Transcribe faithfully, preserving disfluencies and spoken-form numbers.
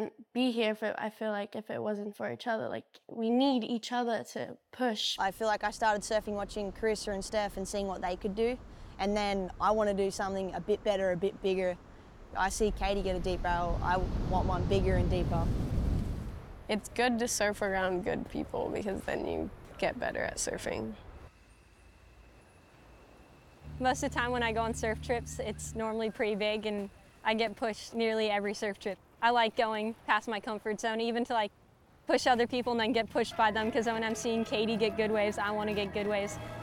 wouldn't be here if it, I feel like if it wasn't for each other. Like, we need each other to push. I feel like I started surfing watching Carissa and Steph and seeing what they could do, and then I want to do something a bit better, a bit bigger. I see Katie get a deep barrel, I want one bigger and deeper. It's good to surf around good people because then you get better at surfing. Most of the time when I go on surf trips, it's normally pretty big and I get pushed nearly every surf trip. I like going past my comfort zone, even to like push other people and then get pushed by them, because when I'm seeing Katie get good waves, I want to get good waves.